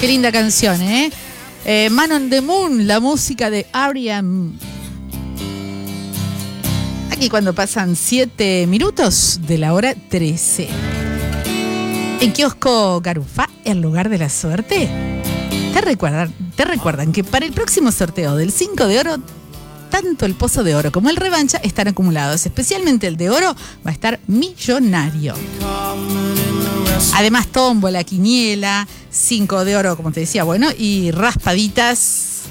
Qué linda canción, ¿eh? Man on the Moon, la música de R.E.M. Aquí cuando pasan 7 minutos de la hora 13. En Kiosco Garufá, el lugar de la suerte. ¿Te recuerdan que para el próximo sorteo del 5 de oro, tanto el pozo de oro como el revancha están acumulados? Especialmente el de oro va a estar millonario. Además, tómbola, quiniela, 5 de oro, como te decía, bueno, y raspaditas.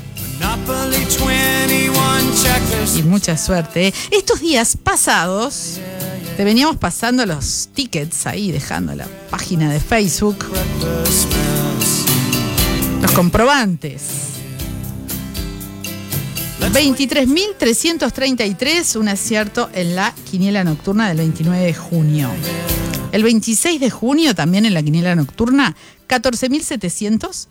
Y mucha suerte, ¿eh? Estos días pasados te veníamos pasando los tickets ahí, dejando la página de Facebook, los comprobantes. 23.333, un acierto en la quiniela nocturna del 29 de junio. El 26 de junio, también en la quiniela nocturna, 14.700,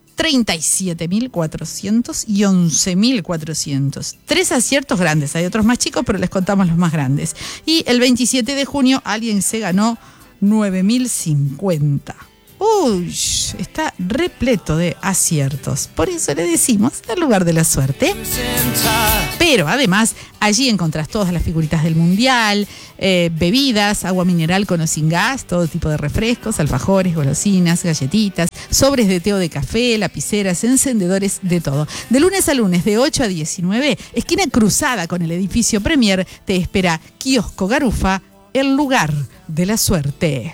37.400 y 11.400. 3 aciertos grandes, hay otros más chicos, pero les contamos los más grandes. Y el 27 de junio alguien se ganó 9.050. Uy, está repleto de aciertos. Por eso le decimos el lugar de la suerte. Pero además, allí encontrás todas las figuritas del mundial, bebidas, agua mineral con o sin gas, todo tipo de refrescos, alfajores, golosinas, galletitas, sobres de té o de café, lapiceras, encendedores, de todo. De lunes a lunes, de 8 a 19, esquina cruzada con el edificio Premier, te espera Kiosco Garufá, el lugar de la suerte.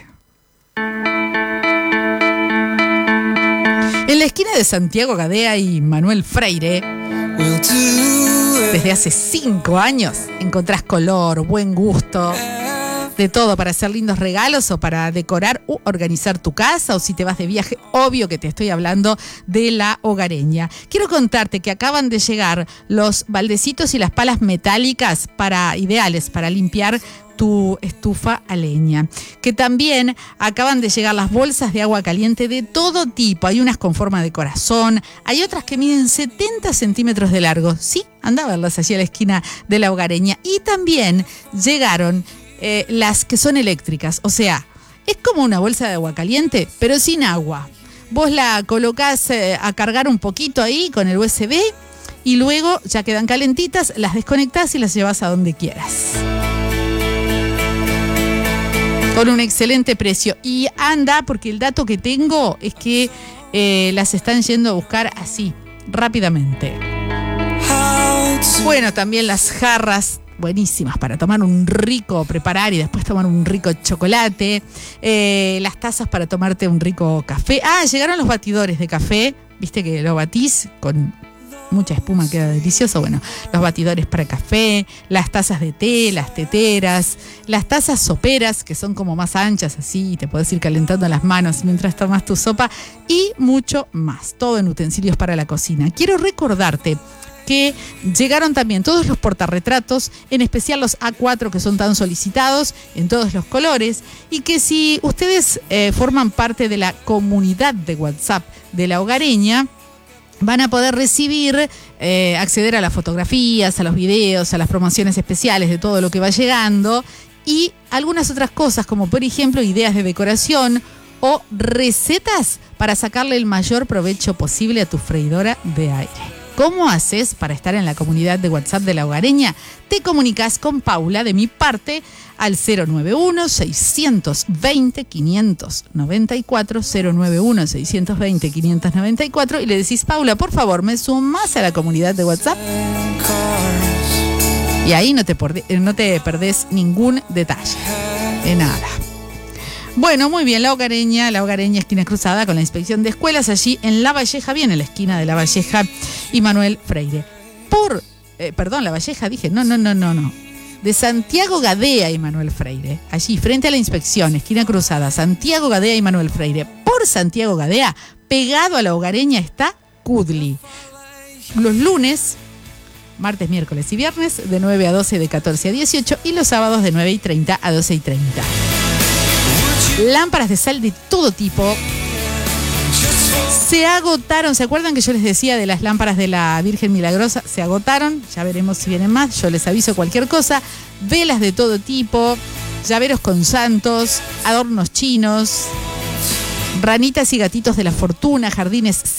En la esquina de Santiago Gadea y Manuel Freire, desde hace 5 años, encontrás color, buen gusto, de todo para hacer lindos regalos o para decorar u organizar tu casa, o si te vas de viaje, obvio que te estoy hablando de La Hogareña. Quiero contarte que acaban de llegar los baldecitos y las palas metálicas ideales para limpiar tu estufa a leña. Que también acaban de llegar las bolsas de agua caliente de todo tipo. Hay unas con forma de corazón, hay otras que miden 70 centímetros de largo. Sí, anda a verlas allí a la esquina de La Hogareña. Y también llegaron las que son eléctricas. O sea, es como una bolsa de agua caliente, pero sin agua. Vos la colocás a cargar un poquito ahí con el USB y luego ya quedan calentitas, las desconectás y las llevas a donde quieras. Con un excelente precio. Y anda, porque el dato que tengo es que las están yendo a buscar así, rápidamente. Bueno, también las jarras, buenísimas para tomar un rico, preparar y después tomar un rico chocolate. Las tazas para tomarte un rico café. Llegaron los batidores de café. Viste que lo batís con mucha espuma, queda delicioso. Bueno, los batidores para café, las tazas de té, las teteras, las tazas soperas, que son como más anchas así, y te podés ir calentando las manos mientras tomas tu sopa, y mucho más. Todo en utensilios para la cocina. Quiero recordarte que llegaron también todos los portarretratos, en especial los A4 que son tan solicitados, en todos los colores, y que si ustedes forman parte de la comunidad de WhatsApp de La Hogareña, van a poder recibir, acceder a las fotografías, a los videos, a las promociones especiales de todo lo que va llegando y algunas otras cosas, como por ejemplo ideas de decoración o recetas para sacarle el mayor provecho posible a tu freidora de aire. ¿Cómo haces para estar en la comunidad de WhatsApp de La Hogareña? Te comunicas con Paula de mi parte al 091-620-594, 091-620-594 y le decís: Paula, por favor, ¿me sumás a la comunidad de WhatsApp? Y ahí no te perdés ningún detalle, de nada. Bueno, muy bien, La Hogareña, esquina cruzada con la inspección de escuelas, allí en La Valleja, bien en la esquina de La Valleja y Manuel Freire. La Valleja, dije, no. De Santiago Gadea y Manuel Freire, allí frente a la inspección, esquina cruzada, Santiago Gadea y Manuel Freire. Por Santiago Gadea, pegado a La Hogareña, está Kudli. Los lunes, martes, miércoles y viernes, de 9 a 12, de 14 a 18, y los sábados de 9:30 a 12:30. Lámparas de sal de todo tipo. Se agotaron. ¿Se acuerdan que yo les decía de las lámparas de la Virgen Milagrosa? Se agotaron. Ya veremos si vienen más. Yo les aviso cualquier cosa. Velas de todo tipo. Llaveros con santos. Adornos chinos. Ranitas y gatitos de la fortuna, jardines